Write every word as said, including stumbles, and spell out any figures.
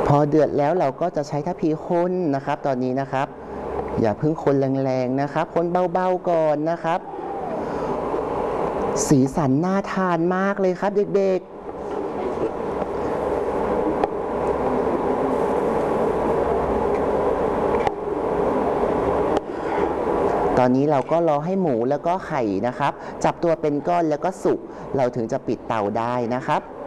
พอเดือดแล้วเราก็จะใช้ทัพพีคนนะครับตอนนี้นะครับอย่าเพิ่งคนแรงๆนะครับคนเบาๆก่อนนะครับสีสันน่าทานมากเลยครับเด็กๆตอนนี้เราก็รอให้หมูแล้วก็ไข่นะครับจับตัวเป็นก้อนแล้วก็สุกเราถึงจะปิดเตาได้นะครับ